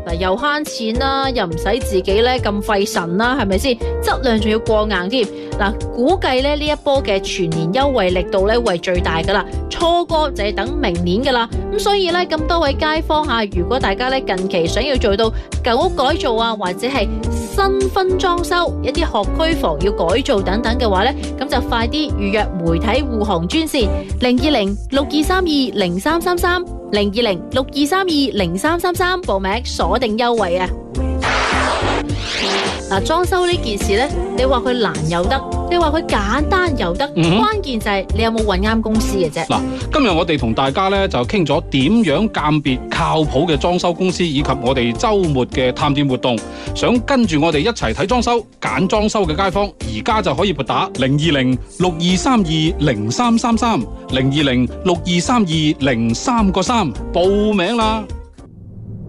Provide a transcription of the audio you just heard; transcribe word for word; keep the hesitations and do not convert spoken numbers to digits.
嗱，又慳錢啦，又唔使自己咧咁費神啦，係咪先？質量仲要過硬添。嗱，估計咧呢一波嘅全年優惠力度咧會係最大噶啦，錯過就係等明年噶啦。咁所以咧咁多位街坊吓，如果大家咧近期想要做到舊屋改造啊，或者係新分裝修一啲學區房要改造等等嘅話咧，咁就快啲預約媒體護航專線零二零六二三二零三三三零二零六二三二零三三三報名鎖定優惠啊！嗱，裝修呢件事呢，你話佢難又得，你話佢簡單又得，嗯、關鍵就係你有冇揾啱公司嘅啫。 嗱，今日我哋同大家呢就傾咗點樣鑑別靠譜嘅裝修公司，以及我哋周末嘅探店活動。想跟住我哋一齊睇裝修、揀裝修嘅街坊，而家就可以撥打零二零六二三二零三三三零二零六二三二零三個三報名啦。